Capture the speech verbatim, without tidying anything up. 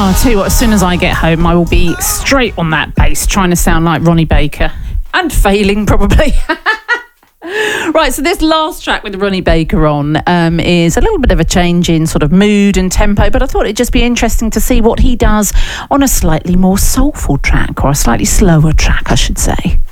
I'll tell you what, as soon as I get home, I will be straight on that bass, trying to sound like Ronnie Baker. And failing, probably. Right, so this last track with Ronnie Baker on um, is a little bit of a change in sort of mood and tempo, but I thought it'd just be interesting to see what he does on a slightly more soulful track, or a slightly slower track, I should say.